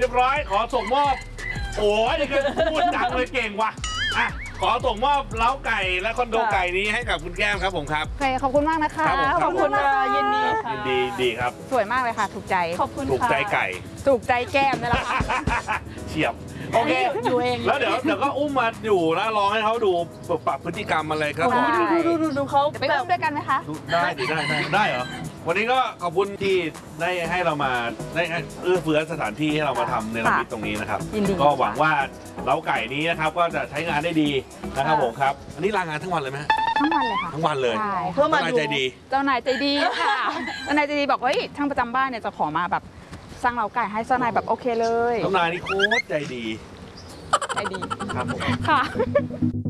รียบร้อยขอส่งมอบโอ้ยนี่ก็พูดดังเลยเก่งว่ะอ่ะขอส่งมอบเล้าไก่และคอนโดไก่นี้ให้กับคุณแก้มครับผมครับโอเคขอบคุณมากนะคะขอบคุณยินดีค่ะยินดีดีครับสวยมากเลยค่ะ ถูกใจขอบคุณถูกค่ะใจไก่ถูกใจแก้มนี่แหละค่ะเฉียบโอเคอยู่เองแล้วเดี๋ยวก็อุ้มมาอยู่แล้วลองให้เขาดูปรับพฤติกรรมอะไรก็ขอได้ดูเขาจะไปอุ้มด้วยกันไหมคะได้ดิได้เหรอวันนี้ก็ขอบคุณที่ได้ให้เรามาได้เอื้อเฟื้อสถานที่ให้เรามาทำเนรมิตตรงนี้นะครับยินดีก็หวังว่าเล้าไก่นี้นะครับก็จะใช้งานได้ดีนะครับผมครับอันนี้ลางานทั้งวันเลยไหมฮะทั้งวันเลยค่ะทั้งวันเลยใช่เพื่อมาทนายดูใจดีเจ้านายใจดีค่ะ เจ้านายใจดีบอกว่าเฮ้ยช่างประจำบ้านเนี่ยจะขอมาแบบสร้างเล้าไก่ให้เจ้านายแบบโอเคเลยทนายนี่โคตรใจดีใจดีครับผมค่ะ